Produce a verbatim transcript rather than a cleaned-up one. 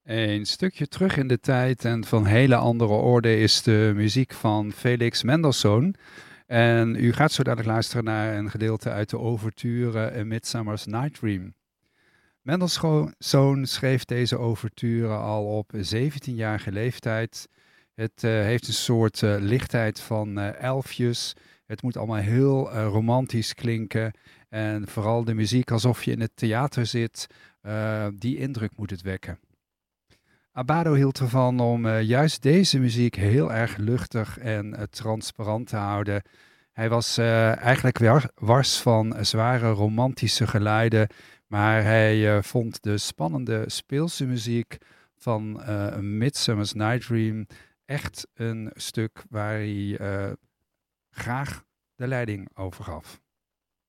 Een stukje terug in de tijd en van hele andere orde is de muziek van Felix Mendelssohn. En u gaat zo dadelijk luisteren naar een gedeelte uit de ouverture A Midsummer's Night Dream. Mendelssohn schreef deze ouverture al op zeventienjarige leeftijd. Het uh, heeft een soort uh, lichtheid van uh, elfjes. Het moet allemaal heel uh, romantisch klinken. En vooral de muziek alsof je in het theater zit, uh, die indruk moet het wekken. Abbado hield ervan om uh, juist deze muziek heel erg luchtig en uh, transparant te houden. Hij was uh, eigenlijk war, wars van uh, zware romantische geluiden, maar hij uh, vond de spannende speelse muziek van uh, A Midsummer's Night Dream echt een stuk waar hij uh, graag de leiding over gaf.